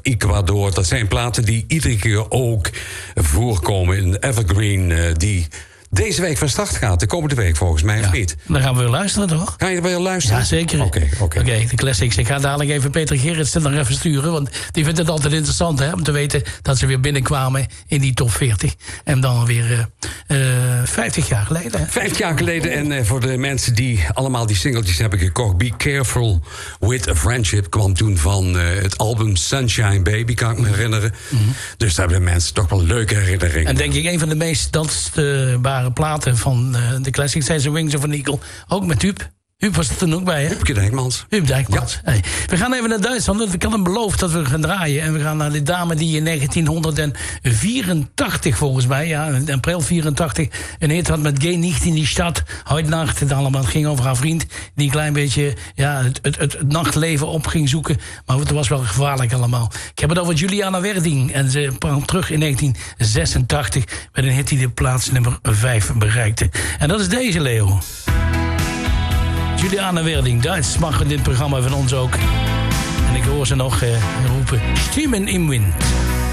Ecuador. Dat zijn platen die iedere keer ook voorkomen in Evergreen... die deze week van start gaat, de komende week volgens mij, of niet? Dan gaan we weer luisteren, toch? Ga je weer luisteren? Ja, zeker. Oké, de classics. Ik ga dadelijk even Peter Gerritsen nog even sturen... want die vindt het altijd interessant, hè, om te weten... dat ze weer binnenkwamen in die top 40. En dan weer 50 jaar geleden. Hè? 50 jaar geleden. En voor de mensen die allemaal die singeltjes hebben gekocht... Be Careful With A Friendship kwam toen van het album Sunshine Baby, kan ik me herinneren. Mm-hmm. Dus daar hebben mensen toch wel leuke herinneringen. En denk ik een van de meest dansbare platen van de classics zijn The Wings of an Eagle. Ook met Huub. Huub was er toen ook bij, hè? Huub Dijkmans. Huub Dijkmans. Ja. Hey. We gaan even naar Duitsland. Ik had hem beloofd dat we gaan draaien. En we gaan naar de dame die in 1984 volgens mij... ja, in april 84... een hit had met Geh nicht in die Stadt. Heute Nacht. Het allemaal ging over haar vriend... die een klein beetje het nachtleven op ging zoeken. Maar het was wel gevaarlijk allemaal. Ik heb het over Juliana Werding. En ze kwam terug in 1986... met een hit die de plaats nummer 5 bereikte. En dat is deze, Leo. Juliana Werding, Duits mag in dit programma van ons ook. En ik hoor ze nog roepen... Stimmen im Wind.